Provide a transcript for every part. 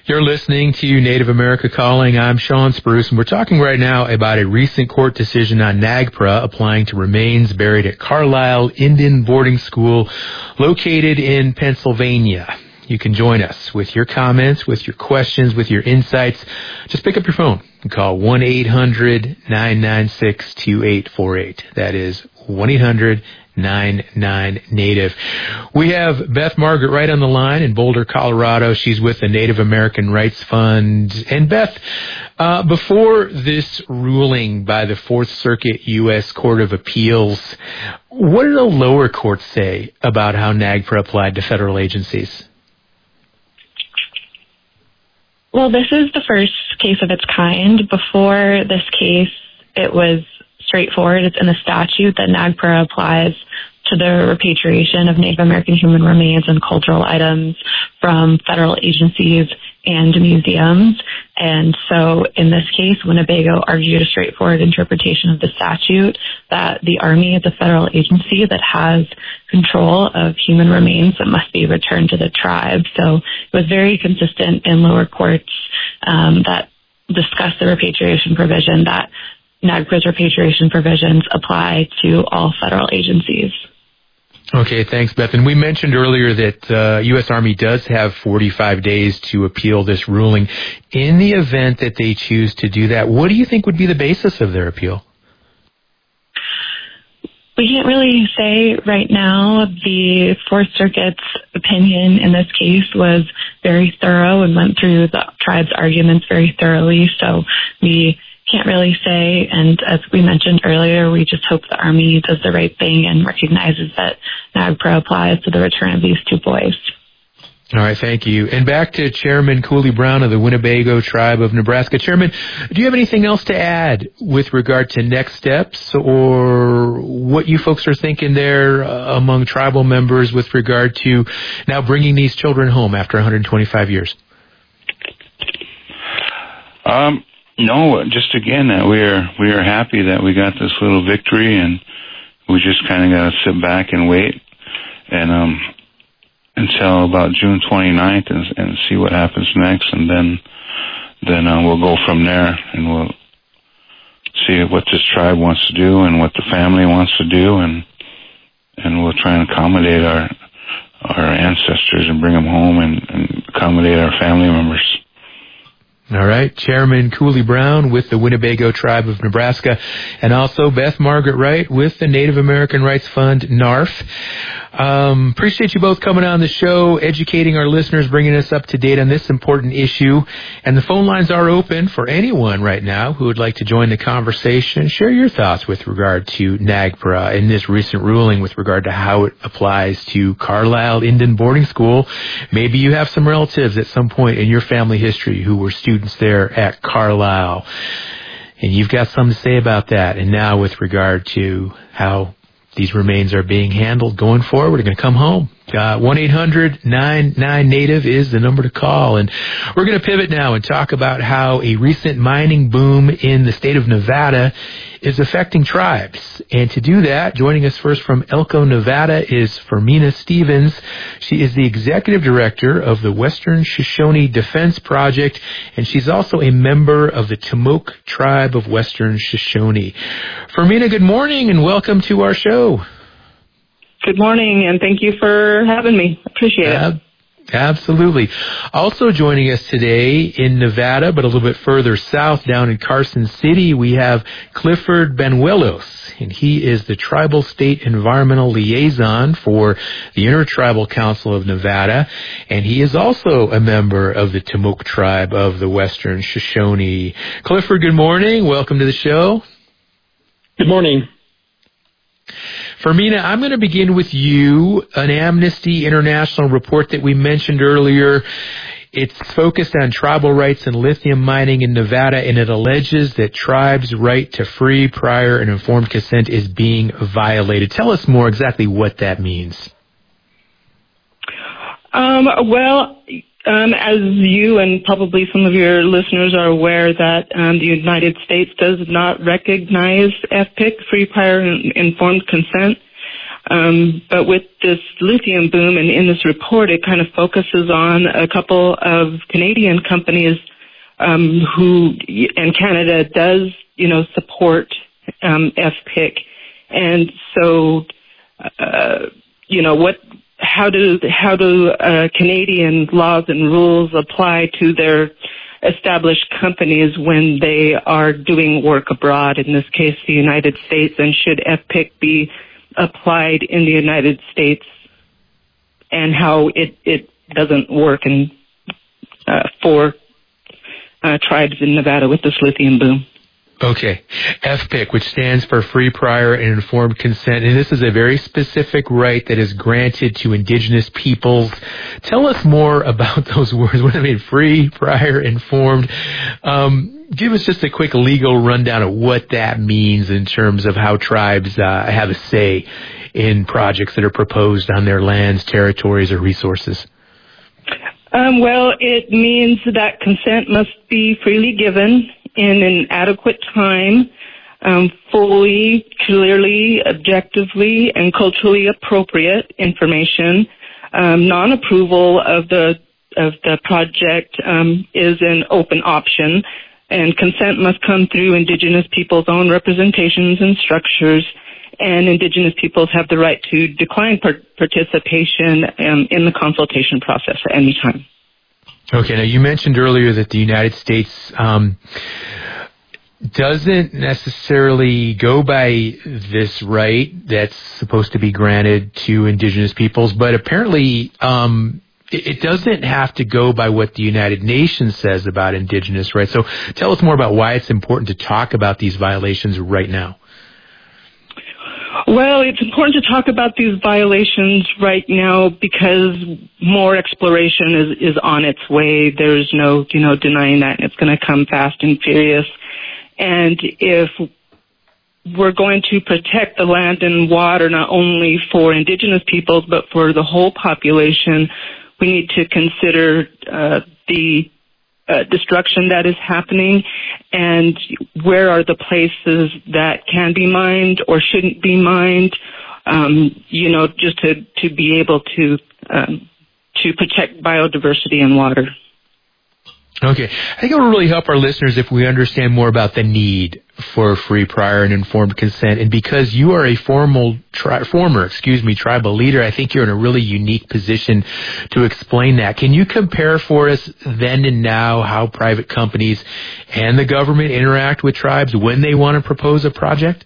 You're listening to Native America Calling. I'm Sean Spruce, and we're talking right now about a recent court decision on NAGPRA applying to remains buried at Carlisle Indian Boarding School located in Pennsylvania. You can join us with your comments, with your questions, with your insights. Just pick up your phone and call 1-800-996-2848. That is 1-800-99-NATIVE. We have Beth Margaret Wright on the line in Boulder, Colorado. She's with the Native American Rights Fund. And Beth, before this ruling by the Fourth Circuit U.S. Court of Appeals, what did the lower court say about how NAGPRA applied to federal agencies? Well, this is the first case of its kind. Before this case, it was straightforward. It's in the statute that NAGPRA applies to the repatriation of Native American human remains and cultural items from federal agencies and museums. And so in this case, Winnebago argued a straightforward interpretation of the statute that the Army is a federal agency that has control of human remains that must be returned to the tribe. So it was very consistent in lower courts that discussed the repatriation provision, that NAGPRA's repatriation provisions apply to all federal agencies. Okay, thanks, Beth. And we mentioned earlier that U.S. Army does have 45 days to appeal this ruling. In the event that they choose to do that, what do you think would be the basis of their appeal? We can't really say right now. The Fourth Circuit's opinion in this case was very thorough and went through the tribe's arguments very thoroughly, so we can't really say, and as we mentioned earlier, we just hope the Army does the right thing and recognizes that NAGPRA applies to the return of these two boys. All right, thank you. And back to Chairman Cooley Brown of the Winnebago Tribe of Nebraska. Chairman, do you have anything else to add with regard to next steps or what you folks are thinking there among tribal members with regard to now bringing these children home after 125 years? No, just again, we are happy that we got this little victory, and we just kind of got to sit back and wait and until about June 29th and see what happens next, and then we'll go from there, and we'll see what this tribe wants to do and what the family wants to do, and we'll try and accommodate our ancestors and bring them home and accommodate our family members. All right. Chairman Cooley Brown with the Winnebago Tribe of Nebraska, and also Beth Margaret Wright with the Native American Rights Fund, NARF. Appreciate you both coming on the show, educating our listeners, bringing us up to date on this important issue. And the phone lines are open for anyone right now who would like to join the conversation. Share your thoughts with regard to NAGPRA in this recent ruling with regard to how it applies to Carlisle Indian Boarding School. Maybe you have some relatives at some point in your family history who were students there at Carlisle, and you've got something to say about that. And now with regard to how these remains are being handled going forward, we're going to come home. 1-800-99-NATIVE is the number to call. And we're going to pivot now and talk about how a recent mining boom in the state of Nevada is affecting tribes. And to do that, joining us first from Elko, Nevada is Fermina Stevens. She is the executive director of the Western Shoshone Defense Project, and she's also a member of the Timok Tribe of Western Shoshone. Fermina, good morning and welcome to our show. Good morning, and thank you for having me. Appreciate it. Absolutely. Also joining us today in Nevada, but a little bit further south, down in Carson City, we have Clifford Benuelos, and he is the Tribal State Environmental Liaison for the Intertribal Council of Nevada, and he is also a member of the Timok Tribe of the Western Shoshone. Clifford, good morning. Welcome to the show. Good morning. Fermina, I'm going to begin with you. An Amnesty International report that we mentioned earlier, it's focused on tribal rights and lithium mining in Nevada, and it alleges that tribes' right to free, prior, and informed consent is being violated. Tell us more exactly what that means. As you and probably some of your listeners are aware that the United States does not recognize FPIC, free, prior, and informed consent. But with this lithium boom, and in this report, it kind of focuses on a couple of Canadian companies who, and Canada does, support FPIC. And so, how do Canadian laws and rules apply to their established companies when they are doing work abroad, in this case the United States, and should FPIC be applied in the United States, and how it doesn't work for tribes in Nevada with this lithium boom. Okay. FPIC, which stands for Free, Prior, and Informed Consent, and this is a very specific right that is granted to indigenous peoples. Tell us more about those words. What do they mean? Free, prior, informed. Give us just a quick legal rundown of what that means in terms of how tribes have a say in projects that are proposed on their lands, territories, or resources. Well, it means that consent must be freely given in an adequate time, fully, clearly, objectively, and culturally appropriate information. Non-approval of the project is an open option, and consent must come through Indigenous peoples' own representations and structures, and Indigenous peoples have the right to decline participation in the consultation process at any time. Okay, now you mentioned earlier that the United States doesn't necessarily go by this right that's supposed to be granted to Indigenous peoples, but apparently it doesn't have to go by what the United Nations says about Indigenous rights. So tell us more about why it's important to talk about these violations right now. Well, it's important to talk about these violations right now because more exploration is on its way. There's no, denying that. It's going to come fast and furious. And if we're going to protect the land and water not only for Indigenous peoples but for the whole population, we need to consider the destruction that is happening, and where are the places that can be mined or shouldn't be mined, just to be able to protect biodiversity and water. Okay. I think it will really help our listeners if we understand more about the need for free, prior, and informed consent. And because you are a former tribal leader, I think you're in a really unique position to explain that. Can you compare for us then and now how private companies and the government interact with tribes when they want to propose a project?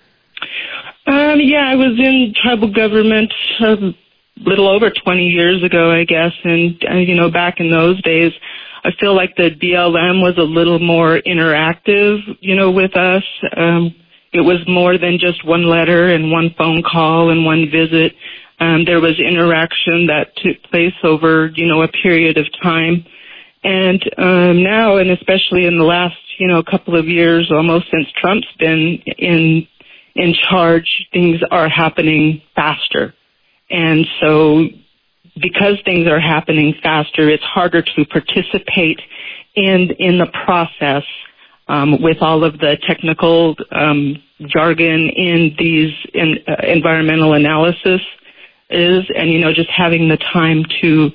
I was in tribal government a little over 20 years ago, I guess. And, back in those days, I feel like the BLM was a little more interactive, with us. It was more than just one letter and one phone call and one visit. There was interaction that took place over, a period of time. And now, and especially in the last, couple of years, almost since Trump's been in charge, things are happening faster. And so because things are happening faster, it's harder to participate in the process with all of the technical jargon in these environmental analysis and just having the time to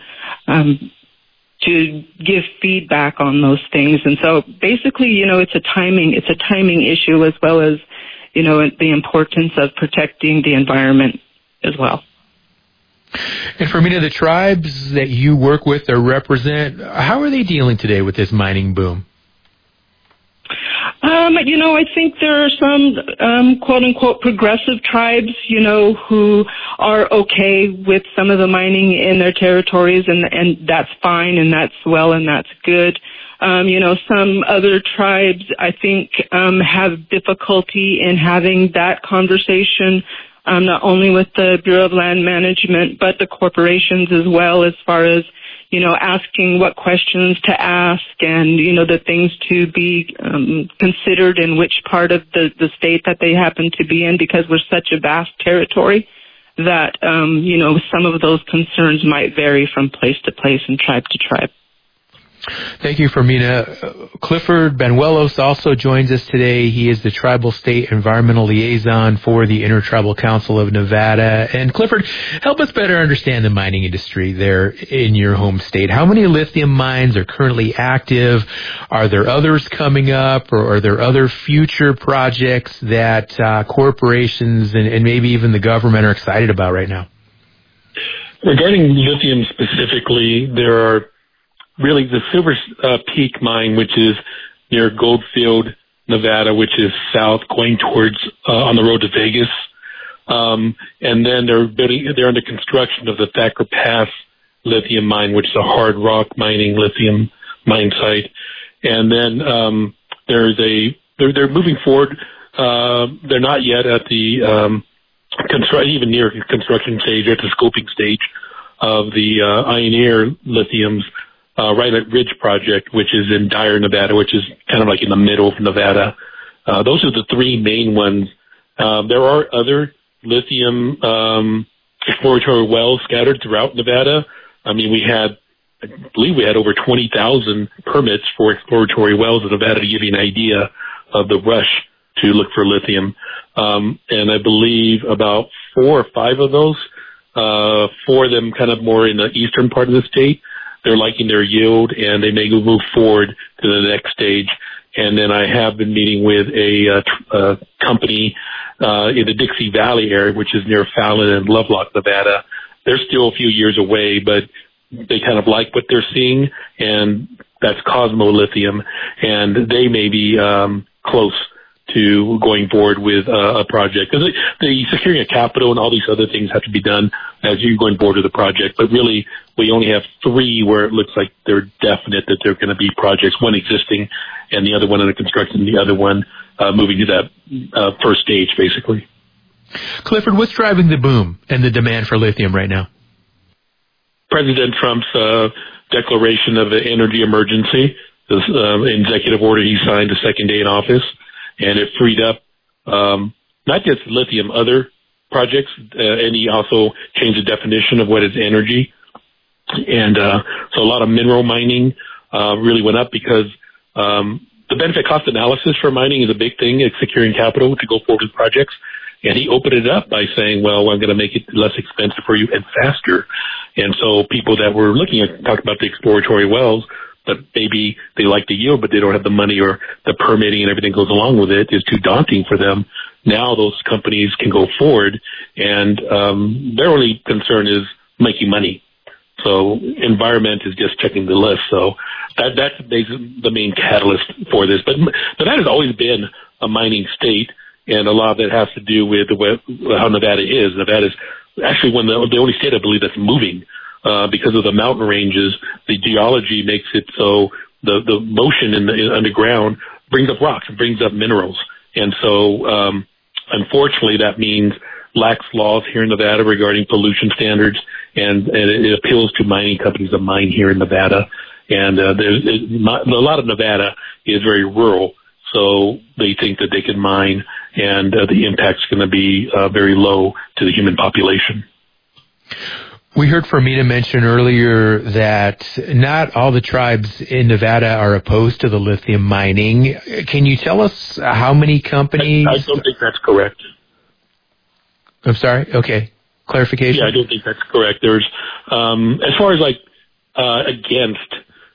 give feedback on those things. And so basically, it's a timing issue as well as the importance of protecting the environment as well. And for many of the tribes that you work with or represent, how are they dealing today with this mining boom? I think there are some, quote unquote, progressive tribes, who are okay with some of the mining in their territories, and that's fine, and that's well, and that's good. Some other tribes, I think, have difficulty in having that conversation, not only with the Bureau of Land Management, but the corporations as well, as far as, asking what questions to ask and, the things to be considered in which part of the state that they happen to be in, because we're such a vast territory that, some of those concerns might vary from place to place and tribe to tribe. Thank you, Fermina. Clifford Banuelos also joins us today. He is the Tribal State Environmental Liaison for the Intertribal Council of Nevada. And Clifford, help us better understand the mining industry there in your home state. How many lithium mines are currently active? Are there others coming up, or are there other future projects that corporations and maybe even the government are excited about right now? Regarding lithium specifically, there are really the Silver Peak mine, which is near Goldfield, Nevada, which is south going towards on the road to Vegas. And then they're under construction of the Thacker Pass lithium mine, which is a hard rock mining lithium mine site. And then they're moving forward. They're not yet at the even near construction stage, at the scoping stage of the Ioneer Lithium's right at Ridge project, which is in Dyer, Nevada, which is kind of like in the middle of Nevada. Those are the three main ones. There are other lithium exploratory wells scattered throughout Nevada. I mean, I believe we had over 20,000 permits for exploratory wells in Nevada, to give you an idea of the rush to look for lithium. And I believe about 4 or 5 of those, 4 of them kind of more in the eastern part of the state. They're liking their yield, and they may move forward to the next stage. And then I have been meeting with a company in the Dixie Valley area, which is near Fallon and Lovelock, Nevada. They're still a few years away, but they kind of like what they're seeing, and that's Cosmo Lithium, and they may be close to going forward with a project. Because the securing of capital and all these other things have to be done as you're going forward with the project. But really, we only have 3 where it looks like they're definite that they're going to be projects, one existing and the other one under construction, the other one moving to that first stage, basically. Clifford, what's driving the boom and the demand for lithium right now? President Trump's declaration of an energy emergency, this executive order he signed the second day in office. And it freed up not just lithium, other projects, and he also changed the definition of what is energy. And so a lot of mineral mining really went up because the benefit cost analysis for mining is a big thing. It's securing capital to go forward with projects. And he opened it up by saying, well, I'm going to make it less expensive for you and faster. And so people that were looking at, talk about the exploratory wells, but maybe they like the yield, but they don't have the money or the permitting and everything goes along with it is too daunting for them. Now those companies can go forward, and their only concern is making money. So environment is just checking the list. So that's the main catalyst for this. But Nevada has always been a mining state, and a lot of it has to do with how Nevada is. Nevada is actually the only state, I believe, that's moving. Because of the mountain ranges, the geology makes it so the motion in the underground brings up rocks, it brings up minerals. And so, unfortunately, that means lax laws here in Nevada regarding pollution standards, and it appeals to mining companies to mine here in Nevada. And a lot of Nevada is very rural, so they think that they can mine, and the impact's going to be very low to the human population. We heard Fermina mention earlier that not all the tribes in Nevada are opposed to the lithium mining. Can you tell us how many companies? I don't think that's correct. I'm sorry? Okay. Clarification? Yeah, I don't think that's correct. There's, as far as against,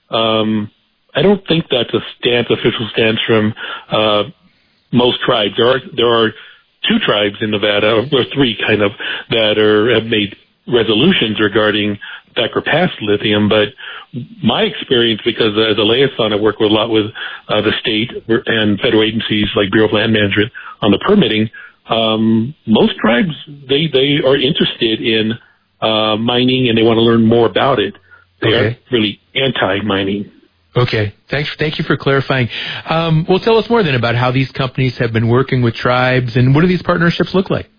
I don't think that's official stance from most tribes. There are 2 tribes in Nevada, or 3 kind of, that have made resolutions regarding Thacker Pass lithium, but my experience, because as a liaison, I work a lot with the state and federal agencies like Bureau of Land Management on the permitting. Most tribes, they are interested in mining, and they want to learn more about it. They are really anti-mining. Okay. Thank you for clarifying. Well, tell us more then about how these companies have been working with tribes, and what do these partnerships look like?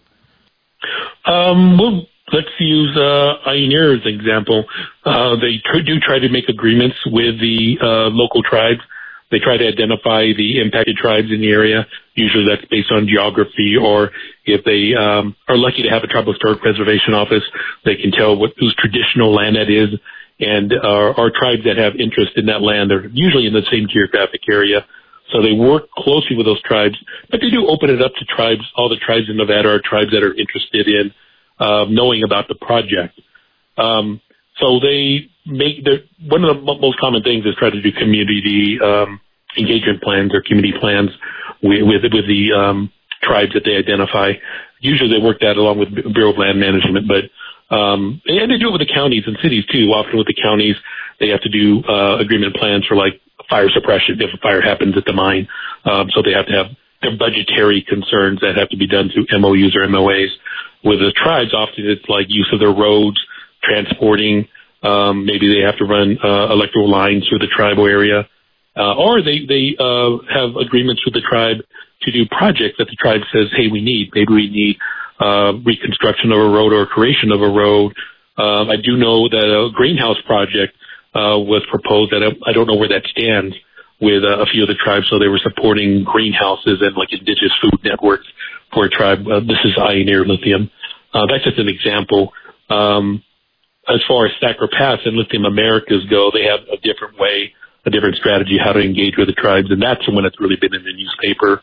Well, let's use Ioneer as an example. They do try to make agreements with the local tribes. They try to identify the impacted tribes in the area. Usually that's based on geography, or if they are lucky to have a tribal historic preservation office, they can tell whose traditional land that is, and are tribes that have interest in that land. They're usually in the same geographic area. So they work closely with those tribes, but they do open it up to tribes. All the tribes in Nevada are tribes that are interested in knowing about the project. So they make one of the most common things is try to do community engagement plans or community plans with the tribes that they identify. Usually they work that along with Bureau of Land Management, but and they do it with the counties and cities too. Often with the counties, they have to do agreement plans for like fire suppression if a fire happens at the mine. So they have to have their budgetary concerns that have to be done through MOUs or MOAs. With the tribes, often it's like use of their roads, transporting. Maybe they have to run electrical lines through the tribal area, or they have agreements with the tribe to do projects that the tribe says, hey, we need. Maybe we need reconstruction of a road or creation of a road. I do know that a greenhouse project was proposed. That I don't know where that stands with a few of the tribes. So they were supporting greenhouses and like indigenous food networks for a tribe. This is Ioneer Lithium. That's just an example. As far as Thacker Pass and Lithium Americas go, they have a different way, a different strategy how to engage with the tribes, and that's when it's really been in the newspaper.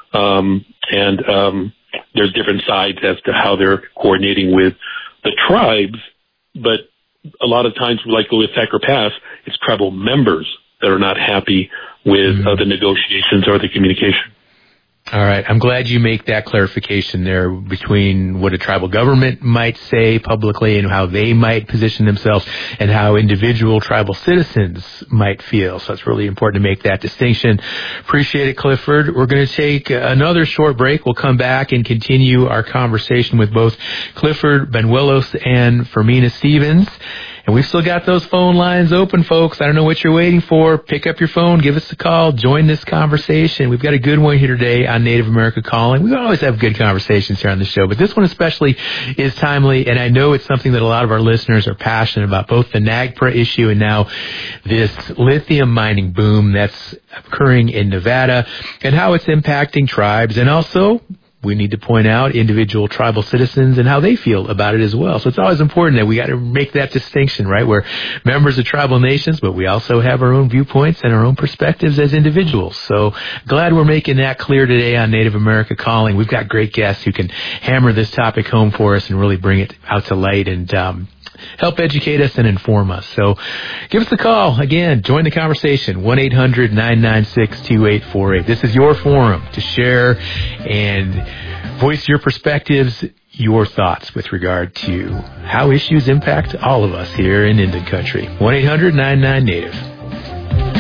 There's different sides as to how they're coordinating with the tribes, but a lot of times, like with Thacker Pass, it's tribal members that are not happy with the negotiations or the communication. All right. I'm glad you make that clarification there between what a tribal government might say publicly and how they might position themselves and how individual tribal citizens might feel. So it's really important to make that distinction. Appreciate it, Clifford. We're going to take another short break. We'll come back and continue our conversation with both Clifford Banuelos and Fermina Stevens. And we've still got those phone lines open, folks. I don't know what you're waiting for. Pick up your phone, give us a call, join this conversation. We've got a good one here today on Native America Calling. We always have good conversations here on the show, but this one especially is timely, and I know it's something that a lot of our listeners are passionate about, both the NAGPRA issue and now this lithium mining boom that's occurring in Nevada and how it's impacting tribes, and also we need to point out individual tribal citizens and how they feel about it as well. So it's always important that we got to make that distinction, right? We're members of tribal nations, but we also have our own viewpoints and our own perspectives as individuals. So glad we're making that clear today on Native America Calling. We've got great guests who can hammer this topic home for us and really bring it out to light and help educate us and inform us. So give us a call. Again, join the conversation, 1-800-996-2848. This is your forum to share and voice your perspectives, your thoughts with regard to how issues impact all of us here in Indian Country. 1-800-99-NATIVE.